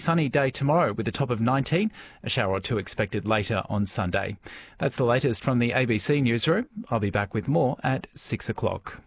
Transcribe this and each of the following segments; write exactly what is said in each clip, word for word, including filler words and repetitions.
sunny day tomorrow with a top of nineteen, a shower or two expected later on Sunday. That's the latest from the A B C newsroom. I'll be back with more at six o'clock.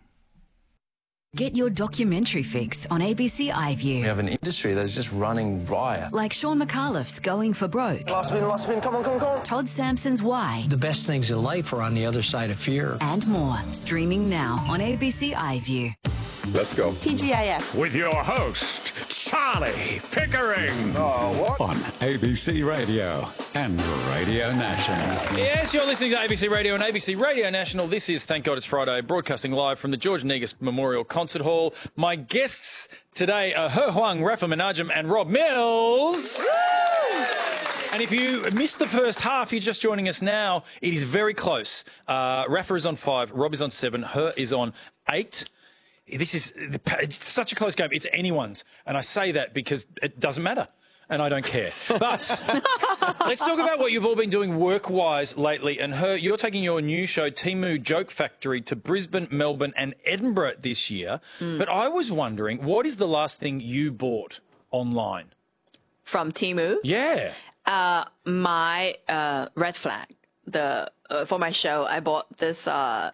Get your documentary fix on A B C iView. We have an industry that is just running riot. Like Sean McAuliffe's Going for Broke. Last spin, last spin, come on, come on, come on. Todd Sampson's Why. The best things in life are on the other side of fear. And more. Streaming now on A B C iView. Let's go. T G I F. With your host, Charlie Pickering. Oh, what? On A B C Radio and Radio National. Yes, you're listening to A B C Radio and A B C Radio National. This is Thank God It's Friday, broadcasting live from the George Negus Memorial Concert Hall. My guests today are He Huang, Rafa Menachem and Rob Mills. And if you missed the first half, you're just joining us now. It is very close. Uh, Rafa is on five, Rob is on seven, He is on eight. This is it's such a close game. It's anyone's. And I say that because it doesn't matter. And I don't care. But let's talk about what you've all been doing work-wise lately. And He, you're taking your new show, Temu Joke Factory, to Brisbane, Melbourne and Edinburgh this year. Mm. But I was wondering, what is the last thing you bought online? From Temu? Yeah. Uh, my uh, red flag. The uh, for my show, I bought this uh,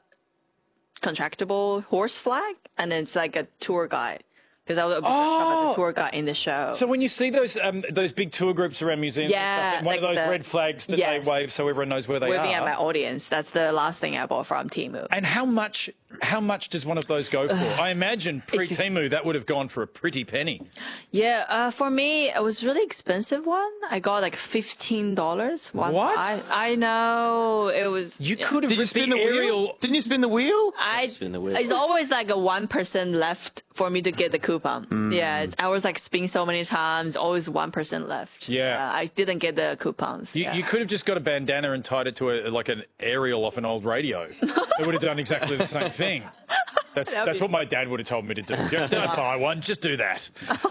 contractable horse flag. And it's like a tour guide. Because I was oh. the tour guide in the show. So when you see those um, those big tour groups around museums yeah, and stuff, one like of those the, red flags that yes. they wave so everyone knows where they Waving are. Waving at my audience. That's the last thing I bought from Temu. And how much how much does one of those go for? I imagine pre-Temu that would have gone for a pretty penny. Yeah, uh, for me, it was really expensive one. I got like fifteen dollars. What? I, I know. It was... You could have Did you spin the aerial... wheel? Didn't you spin the wheel? I spin the wheel. It's always like a one percent left for me to get the coupon. Mm. Yeah, I was like spinning so many times, always one percent left. Yeah. Uh, I didn't get the coupons. You, yeah. you could have just got a bandana and tied it to a, like an aerial off an old radio. It would have done exactly the same thing. That's that's what my dad would have told me to do. Don't buy one, just do that.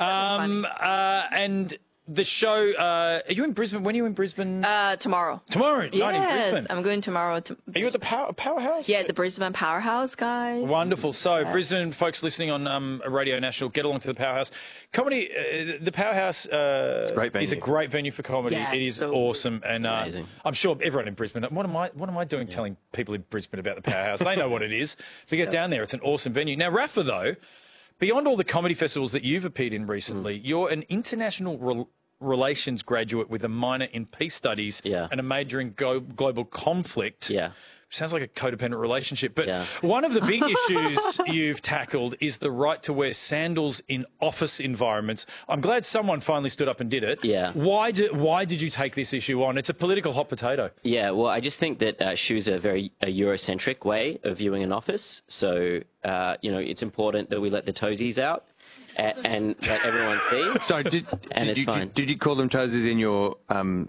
Um, uh, and the show, uh, are you in Brisbane? When are you in Brisbane? Uh, tomorrow. Tomorrow? Yes, night in Brisbane. I'm going tomorrow. To are you at the power, Powerhouse? Yeah, the Brisbane Powerhouse, guys. Wonderful. So, yeah. Brisbane folks listening on um, Radio National, get along to the Powerhouse. Comedy, uh, the Powerhouse uh, a great venue. is a great venue for comedy. Yeah, it is so awesome. And uh, amazing. I'm sure everyone in Brisbane, what am I What am I doing yeah. telling people in Brisbane about the Powerhouse? They know what it is. So get down there. It's an awesome venue. Now, Rafa, though, beyond all the comedy festivals that you've appeared in recently, mm. you're an international re relations graduate with a minor in peace studies yeah. and a major in go global conflict. Yeah. Sounds like a codependent relationship. But yeah. one of the big issues you've tackled is the right to wear sandals in office environments. I'm glad someone finally stood up and did it. Yeah. Why did, why did you take this issue on? It's a political hot potato. Yeah, well, I just think that uh, shoes are a very a Eurocentric way of viewing an office. So, uh, you know, it's important that we let the toesies out. And, and let everyone see. Sorry, did, and did, it's you, fine. Did, did you call them toesies in your um,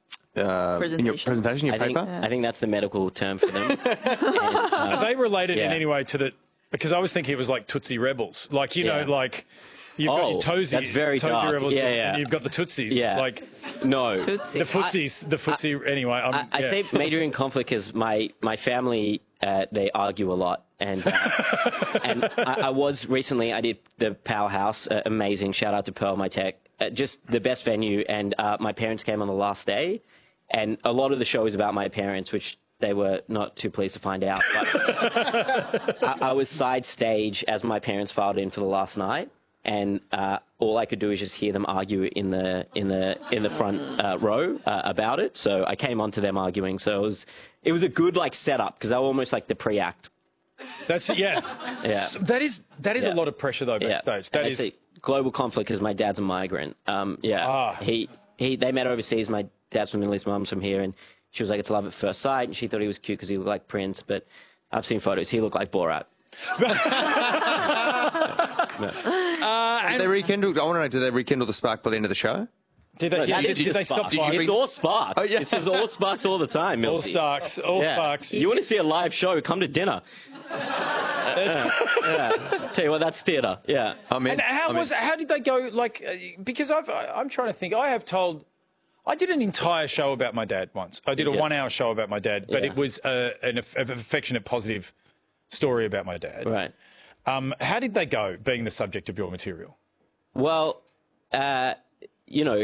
uh, presentation. in your presentation, your I paper? Think, I think that's the medical term for them. and, uh, Are they related yeah. in any way to the? Because I was thinking it was like Tootsie Rebels, like you yeah. know, like you've oh, got your toesies, that's very Tootsie dark. Rebels, yeah, yeah. and you've got the Tootsies. Yeah. Like no, Tootsie. the footsies, the footsie. I, anyway, I'm, I, I yeah. say major in conflict because my my family uh, they argue a lot. And uh, and I, I was recently, I did the Powerhouse, uh, amazing. Shout out to Pearl, my tech, uh, just the best venue. And uh, my parents came on the last day, and a lot of the show is about my parents, which they were not too pleased to find out. But I, I was side stage as my parents filed in for the last night, and uh, all I could do is just hear them argue in the in the in the front uh, row uh, about it. So I came on to them arguing. So it was it was a good like setup because they were almost like the pre-act. That's yeah. yeah. That is that is yeah. a lot of pressure though backstage. Yeah. That is see, global conflict because my dad's a migrant. Um, yeah. Ah. He he. They met overseas. My dad's from the Middle East. Mum's from here, and she was like, "It's love at first sight." And she thought he was cute because he looked like Prince. But I've seen photos. He looked like Borat. uh, did they rekindle? I want to know. Did they rekindle the spark by the end of the show? Did they, no, did, did, did, did they stop fighting? It's all sparks. Oh, yeah. It's just all sparks all the time, Milty. All sparks. All yeah. sparks. You want to see a live show? Come to dinner. yeah. yeah. Tell you what, that's theatre. Yeah. I mean, and how I mean, was? How did they go? Like, uh, because I've, I'm trying to think. I have told. I did an entire show about my dad once. I did a yeah. one-hour show about my dad, but yeah. it was uh, an aff affectionate, positive story about my dad. Right. Um, how did they go, being the subject of your material? Well, uh, you know.